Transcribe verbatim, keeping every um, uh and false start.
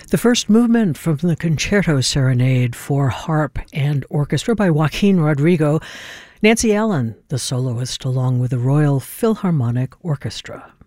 The first movement from the Concerto Serenade for Harp and Orchestra by Joaquin Rodrigo, Nancy Allen, the soloist, along with the Royal Philharmonic Orchestra.